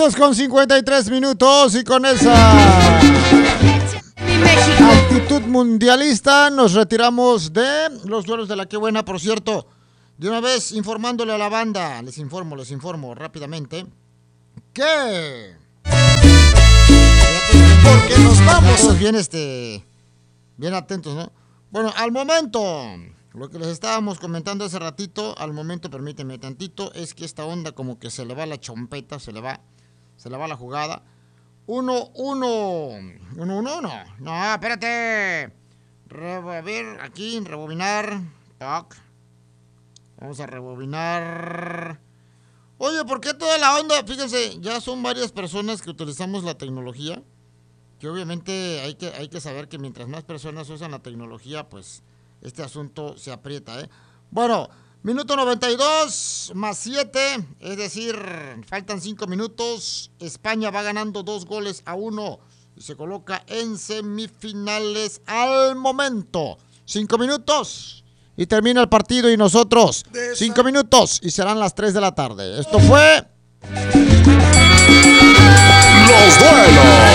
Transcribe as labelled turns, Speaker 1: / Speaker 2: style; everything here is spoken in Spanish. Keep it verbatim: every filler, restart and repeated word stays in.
Speaker 1: dos con cincuenta y tres minutos y con esa actitud mundialista nos retiramos de los duelos de la que buena. Por cierto, de una vez informándole a la banda, les informo, les informo rápidamente que... Porque nos vamos bien, este, bien atentos, ¿no? Bueno, al momento, lo que les estábamos comentando hace ratito, al momento, permíteme tantito, es que esta onda como que se le va la chompeta, se le va, se le va la jugada. Uno, uno, uno, uno, uno. No, espérate. Rebo, a ver, aquí, rebobinar. Toc. Vamos a rebobinar. Oye, ¿por qué toda la onda? Fíjense, ya son varias personas que utilizamos la tecnología. Que obviamente hay que, hay que saber que mientras más personas usan la tecnología, pues este asunto se aprieta, ¿eh? Bueno, minuto noventa y dos más siete, es decir, faltan cinco minutos. España va ganando dos goles a uno y se coloca en semifinales al momento. Cinco minutos y termina el partido y nosotros cinco minutos y serán las tres de la tarde. Esto fue...
Speaker 2: Los duelos